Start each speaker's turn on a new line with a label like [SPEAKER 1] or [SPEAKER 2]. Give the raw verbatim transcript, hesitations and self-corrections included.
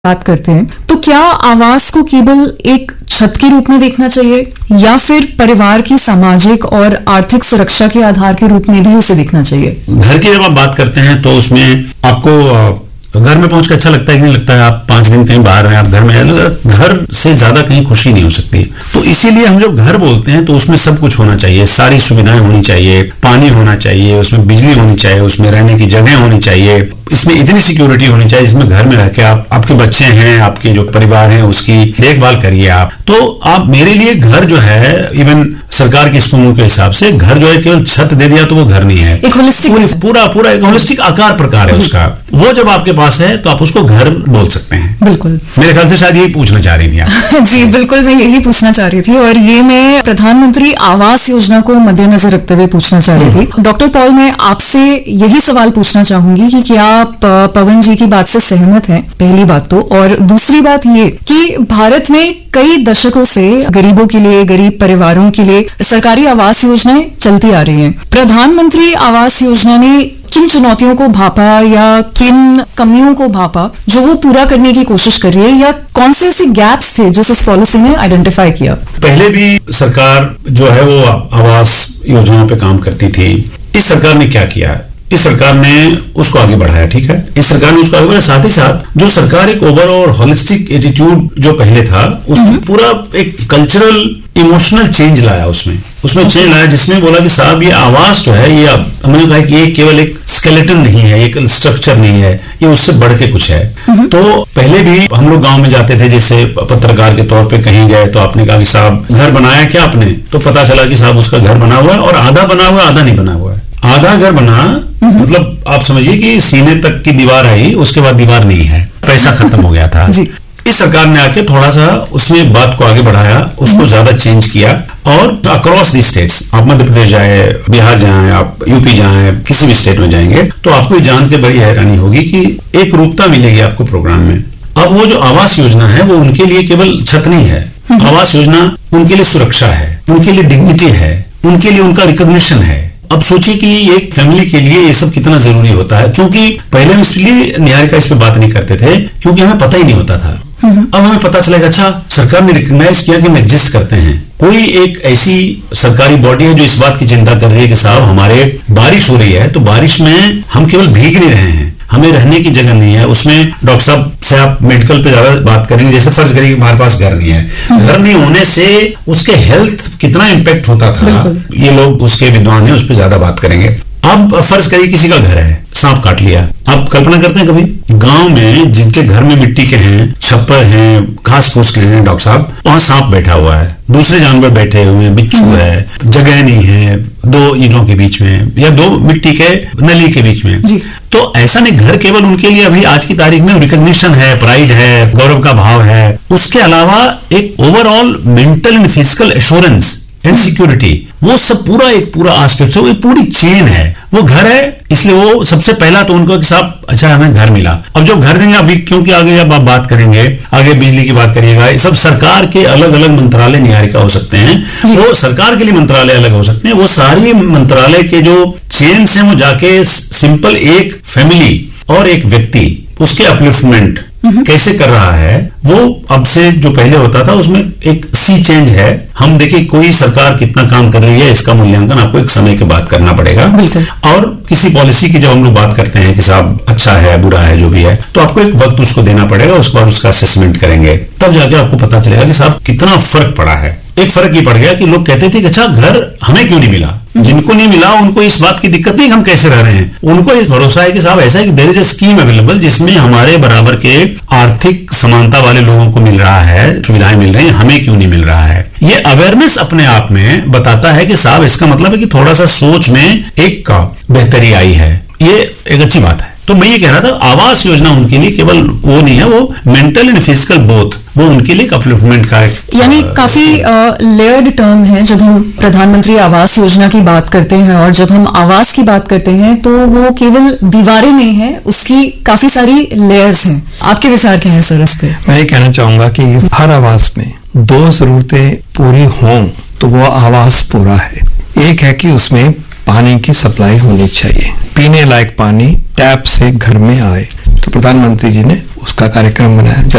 [SPEAKER 1] बात करते हैं तो क्या आवास को केवल एक छत के रूप में देखना चाहिए या फिर परिवार की सामाजिक और आर्थिक सुरक्षा के आधार के रूप में भी उसे देखना चाहिए?
[SPEAKER 2] घर की जब आप बात करते हैं तो उसमें आपको घर में पहुंच के अच्छा लगता है कि नहीं लगता है? आप पांच दिन कहीं बाहर हैं, आप घर में हैं, घर से ज्यादा कहीं खुशी नहीं हो सकती। तो इसीलिए हम जब घर बोलते हैं तो उसमें सब कुछ होना चाहिए, सारी सुविधाएं होनी चाहिए, पानी होना चाहिए, उसमें बिजली होनी चाहिए, उसमें रहने की जगह होनी चाहिए, इसमें इतनी सिक्योरिटी होनी चाहिए जिसमें घर में रह के आप, आपके बच्चे हैं, आपके जो परिवार है उसकी देखभाल करिए आप। तो आप मेरे लिए घर जो है, इवन सरकार की स्कूलों के हिसाब से घर जो है केवल छत दे दिया तो वो घर नहीं है,
[SPEAKER 1] एक होलिस्टिक
[SPEAKER 2] पूरा पूरा एक होलिस्टिक आकार प्रकार है उसका। वो जब आपके पास है तो आप उसको घर बोल सकते हैं।
[SPEAKER 1] बिल्कुल,
[SPEAKER 2] मेरे ख्याल से शायद यही पूछना चाह रही थी आप।
[SPEAKER 1] जी बिल्कुल, मैं यही पूछना चाह रही थी और ये मैं प्रधानमंत्री आवास योजना को मद्देनजर रखते हुए पूछना चाह रही थी। डॉक्टर पॉल, मैं आपसे यही सवाल पूछना चाहूंगी कि क्या आप पवन जी की बात से सहमत हैं, पहली बात तो, और दूसरी बात ये कि भारत में कई दशकों से गरीबों के लिए, गरीब परिवारों के लिए सरकारी आवास योजनाएं चलती आ रही हैं। प्रधानमंत्री आवास योजना ने किन चुनौतियों को भापा या किन कमियों को भापा जो वो पूरा करने की कोशिश कर रही है, या कौन से ऐसे गैप्स थे जो इस पॉलिसी ने आइडेंटिफाई किया?
[SPEAKER 2] पहले भी सरकार जो है वो आवास योजनाओं पे काम करती थी। इस सरकार ने क्या किया? इस सरकार ने उसको आगे बढ़ाया, ठीक है, इस सरकार ने उसको आगे बढ़ाया। साथ ही साथ जो सरकार एक ओवरऑल होलिस्टिक एटीट्यूड जो पहले था उसमें पूरा एक कल्चरल इमोशनल चेंज लाया, उसमें उसमें चेंज लाया जिसमें बोला कि साहब ये आवास जो है, ये हमने कहा कि ये केवल एक स्केलेटन नहीं है, एक स्ट्रक्चर नहीं है, ये उससे बढ़ के कुछ है। तो पहले भी हम लोग गांव में जाते थे, जैसे पत्रकार के तौर पे कहीं गए तो आपने कहा कि साहब घर बनाया क्या आपने? तो पता चला कि साहब उसका घर बना हुआ है और आधा बना हुआ है, आधा नहीं बना हुआ है। आधा घर बना मतलब आप समझिए कि सीने तक की दीवार आई, उसके बाद दीवार नहीं है, पैसा खत्म हो गया था। इस सरकार ने आके थोड़ा सा उसमें बात को आगे बढ़ाया, उसको ज्यादा चेंज किया और अक्रॉस दी स्टेट्स, आप मध्य प्रदेश जाए, बिहार जाए, आप यूपी जाए, किसी भी स्टेट में जाएंगे तो आपको ये जान के बड़ी हैरानी होगी कि एक रूपता मिलेगी आपको प्रोग्राम में। अब वो जो आवास योजना है वो उनके लिए केवल छत नहीं है, आवास योजना उनके लिए सुरक्षा है, उनके लिए डिग्निटी है, उनके लिए उनका रिकॉग्निशन है। अब सोचिए कि एक फैमिली के लिए ये सब कितना जरूरी होता है, क्योंकि पहले हम इसलिए निहारिका इस पे बात नहीं करते थे क्योंकि हमें पता ही नहीं होता था। अब हमें पता चलेगा, अच्छा सरकार ने रिकॉग्नाइज किया कि हम एग्जिस्ट करते हैं। कोई एक ऐसी सरकारी बॉडी है जो इस बात की चिंता कर रही है कि साहब हमारे बारिश हो रही है तो बारिश में हम केवल भीग नहीं रहे हैं, हमें रहने की जगह नहीं है। उसमें डॉक्टर साहब से आप मेडिकल पे ज्यादा बात करेंगे, जैसे फर्ज करिए हमारे पास घर नहीं है, घर नहीं होने से उसके हेल्थ कितना इंपैक्ट होता था, ये लोग उसके विद्वान हैं, उस पर ज्यादा बात करेंगे। अब फर्ज करिए किसी का घर है, सांप काट लिया, आप कल्पना करते हैं कभी गांव में जिनके घर में मिट्टी के हैं, छप्पर हैं, घास फूस के हैं, डॉक्टर साहब वहां सांप बैठा हुआ है, दूसरे जानवर बैठे हुए हैं, बिच्छू है, जगह नहीं है, दो ईंटों के बीच में या दो मिट्टी के नली के बीच में। तो ऐसा नहीं, घर केवल उनके लिए अभी आज की तारीख में रिकॉग्निशन है, प्राइड है, गौरव का भाव है, उसके अलावा एक overall mental and physical assurance and security, वो सब पूरा एक पूरा एस्पेक्ट है, वो पूरी चेन है। वो घर है इसलिए वो सबसे पहला तो उनको साहब अच्छा हमें घर मिला। अब जब घर देंगे अभी, क्योंकि आगे जब आप बात करेंगे, आगे बिजली की बात करिएगा, ये सब सरकार के अलग अलग मंत्रालय निहारिका हो सकते हैं, वो सरकार के लिए मंत्रालय अलग हो सकते हैं, वो सारी मंत्रालय के जो चेन है वो जाके सिंपल एक फैमिली और एक व्यक्ति उसके अपलिफ्टमेंट कैसे कर रहा है, वो अब से जो पहले होता था उसमें एक सी चेंज है। हम देखिए कोई सरकार कितना काम कर रही है, इसका मूल्यांकन आपको एक समय के बाद करना पड़ेगा। और किसी पॉलिसी की जब हम लोग बात करते हैं कि साहब अच्छा है, बुरा है, जो भी है, तो आपको एक वक्त उसको देना पड़ेगा, उसके बाद उसका असेसमेंट करेंगे, तब जाके आपको पता चलेगा कि साहब कितना फर्क पड़ा है। एक फर्क ये पड़ गया कि लोग कहते थे कि अच्छा घर हमें क्यों नहीं मिला, जिनको नहीं मिला उनको इस बात की दिक्कत नहीं हम कैसे रह रहे हैं, उनको इस भरोसा है कि साहब ऐसा है कि there is a scheme available जिसमें हमारे बराबर के आर्थिक समानता वाले लोगों को मिल रहा है, सुविधाएं मिल रही हैं, हमें क्यों नहीं मिल रहा है। ये अवेयरनेस अपने आप में बताता है कि साहब इसका मतलब है कि थोड़ा सा सोच में एक बेहतरी आई है, ये एक अच्छी बात है। तो मैं ये कह रहा था आवास योजना उनके लिए केवल वो नहीं है, वो मेंटल एंड फिजिकल बोथ, वो उनके लिए अपलिफ्टमेंट का एक,
[SPEAKER 1] यानी काफी लेयर्ड टर्म है। जब हम प्रधानमंत्री आवास योजना की बात करते हैं और जब हम आवास की बात करते हैं तो वो केवल दीवारें नहीं है, उसकी काफी सारी लेयर्स हैं। आपके विचार क्या है सर इस पे?
[SPEAKER 3] मैं ये कहना चाहूंगा कि हर आवास में दो जरूरतें पूरी हों तो वो आवास पूरा है। एक है कि उसमें पानी की सप्लाई होनी चाहिए, पीने लायक पानी टैप से घर में आए, तो प्रधानमंत्री जी ने उसका कार्यक्रम बनाया।